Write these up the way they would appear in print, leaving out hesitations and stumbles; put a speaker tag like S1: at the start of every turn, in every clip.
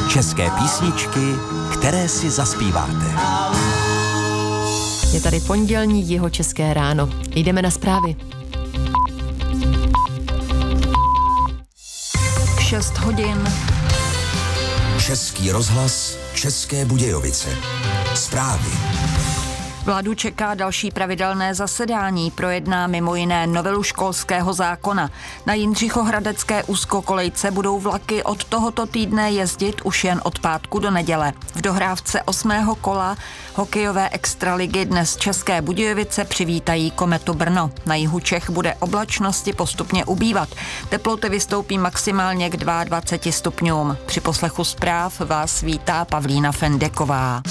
S1: České písničky, které si zaspíváte.
S2: Je tady pondělní Jihočeské ráno. Jdeme na zprávy.
S3: 6 hodin.
S1: Český rozhlas, České Budějovice. Zprávy.
S3: Vládu čeká další pravidelné zasedání, projedná mimo jiné novelu školského zákona. Na Jindřichohradecké úzkokolejce budou vlaky od tohoto týdne jezdit už jen od pátku do neděle. V dohrávce 8. kola hokejové extraligy dnes České Budějovice přivítají Kometu Brno. Na jihu Čech bude oblačnosti postupně ubývat. Teploty vystoupí maximálně k 22 stupňům. Při poslechu zpráv vás vítá Pavlína Fendeková.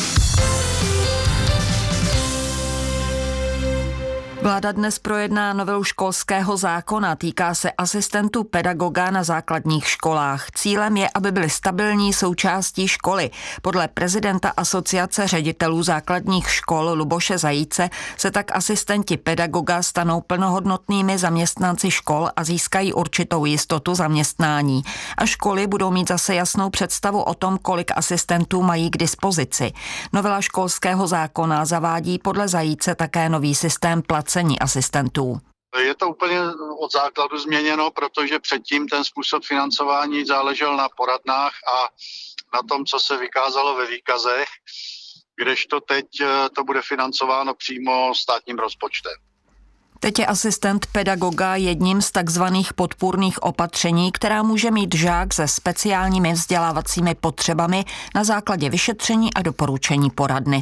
S3: Vláda dnes projedná novelu školského zákona, týká se asistentů pedagoga na základních školách. Cílem je, aby byly stabilní součástí školy. Podle prezidenta Asociace ředitelů základních škol Luboše Zajíce se tak asistenti pedagoga stanou plnohodnotnými zaměstnanci škol a získají určitou jistotu zaměstnání. A školy budou mít zase jasnou představu o tom, kolik asistentů mají k dispozici. Novela školského zákona zavádí podle Zajíce také nový systém placení asistentů.
S4: Je to úplně od základu změněno, protože předtím ten způsob financování záležel na poradnách a na tom, co se vykázalo ve výkazech, kdežto teď to bude financováno přímo státním rozpočtem.
S3: Teď je asistent pedagoga jedním z takzvaných podpůrných opatření, která může mít žák se speciálními vzdělávacími potřebami na základě vyšetření a doporučení poradny.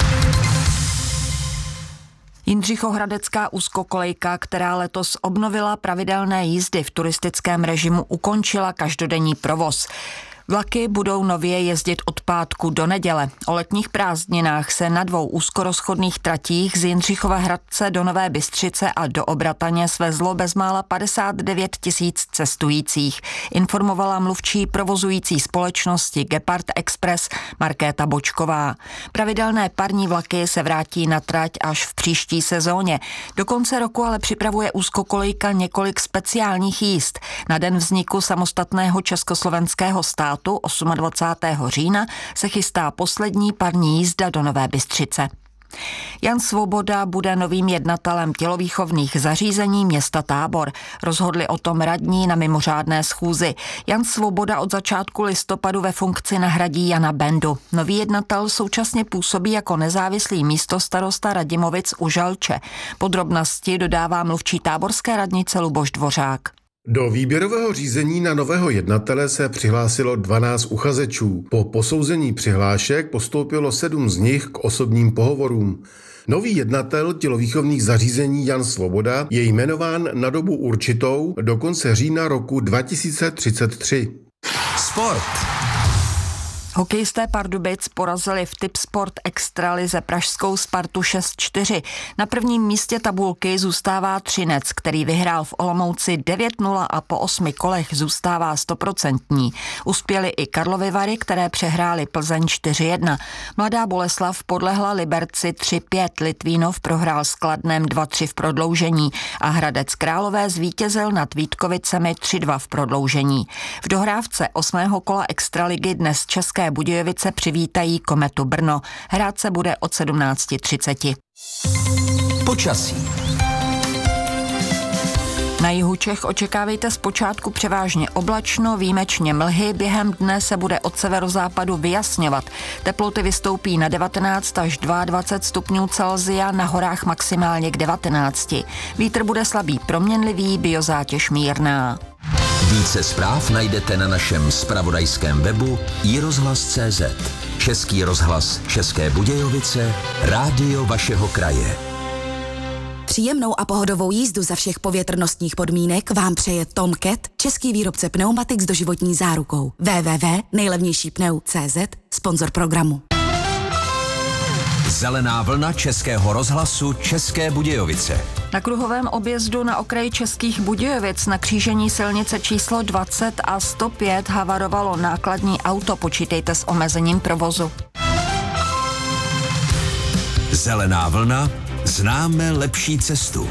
S3: Jindřichohradecká úzkokolejka, která letos obnovila pravidelné jízdy v turistickém režimu, ukončila každodenní provoz. Vlaky budou nově jezdit od pátku do neděle. O letních prázdninách se na 2 úzkorozchodných tratích z Jindřichova Hradce do Nové Bystřice a do Obrataně svezlo bezmála 59 000 cestujících, informovala mluvčí provozující společnosti Gepard Express Markéta Bočková. Pravidelné parní vlaky se vrátí na trať až v příští sezóně. Do konce roku ale připravuje úzkokolejka několik speciálních jízd. Na den vzniku samostatného československého státu 28. října se chystá poslední parní jízda do Nové Bystřice. Jan Svoboda bude novým jednatelem tělovýchovných zařízení města Tábor. Rozhodli o tom radní na mimořádné schůzi. Jan Svoboda od začátku listopadu ve funkci nahradí Jana Bendu. Nový jednatel současně působí jako nezávislý místostarosta Radimovic u Žalče. Podrobnosti dodává mluvčí táborské radnice Luboš Dvořák.
S5: Do výběrového řízení na nového jednatele se přihlásilo 12 uchazečů. Po posouzení přihlášek postoupilo 7 z nich k osobním pohovorům. Nový jednatel tělovýchovných zařízení Jan Svoboda je jmenován na dobu určitou do konce října roku 2033.
S1: Sport.
S3: Hokejisté Pardubic porazili v Tipsport extralize pražskou Spartu 6-4. Na prvním místě tabulky zůstává Třinec, který vyhrál v Olomouci 9-0 a po 8 kolech zůstává 100%. Uspěli i Karlovy Vary, které přehráli Plzeň 4-1. Mladá Boleslav podlehla Liberci 3-5, Litvínov prohrál s Kladnem 2-3 v prodloužení a Hradec Králové zvítězil nad Vítkovicemi 3-2 v prodloužení. V dohrávce 8. kola extraligy dnes České Budějovice přivítají Kometu Brno. Hrát se bude od 17:30.
S1: Počasí.
S3: Na jihu Čech očekávejte zpočátku převážně oblačno, výjimečně mlhy, během dne se bude od severozápadu vyjasňovat. Teploty vystoupí na 19 až 22 stupňů Celsia, na horách maximálně k 19. Vítr bude slabý proměnlivý, biozátěž mírná.
S1: Více zpráv najdete na našem zpravodajském webu iRozhlas.cz. Český rozhlas České Budějovice, rádio vašeho kraje.
S6: Příjemnou a pohodovou jízdu za všech povětrnostních podmínek vám přeje Tom Cat, český výrobce pneumatik s doživotní zárukou. www.nejlevnějšípneu.cz, sponzor programu.
S1: Zelená vlna Českého rozhlasu České Budějovice.
S3: Na kruhovém objezdu na okraji Českých Budějovic na křížení silnice číslo 20 a 105 havarovalo nákladní auto, počítejte s omezením provozu.
S1: Zelená vlna, známe lepší cestu.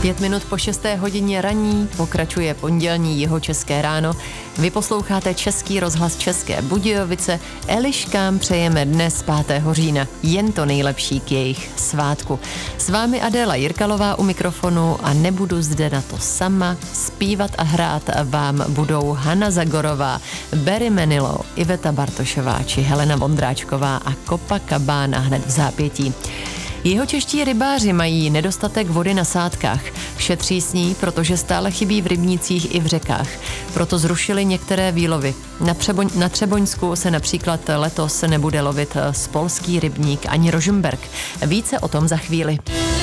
S2: 5 minut po 6. hodině ranní pokračuje pondělní Jihočeské ráno. Vy posloucháte Český rozhlas České Budějovice. Eliškám přejeme dnes 5. října jen to nejlepší k jejich svátku. S vámi Adéla Jirkalová u mikrofonu a nebudu zde na to sama. Zpívat a hrát vám budou Hana Zagorová, Barry Manilow, Iveta Bartošová či Helena Vondráčková a Copacabana hned v zápětí. Jihočeští rybáři mají nedostatek vody na sádkách. Šetří s ní, protože stále chybí v rybnících i v řekách. Proto zrušili některé výlovy. Na Třeboňsku se například letos nebude lovit spolský rybník ani Rožmberk. Více o tom za chvíli.